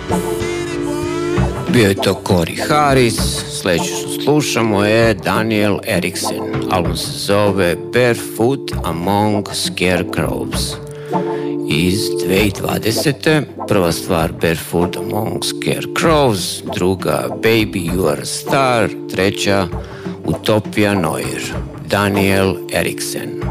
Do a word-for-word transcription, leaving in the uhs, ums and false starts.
Bio je to Corey Harris, sljedeće što slušamo je Daniel Eriksen. Album se zove Barefoot Among Scarecrows iz dvije tisuće dvadesete. Prva stvar Barefoot Among Scarecrows, druga Baby You Are a Star, treća Utopia Noir. Daniel Eriksen.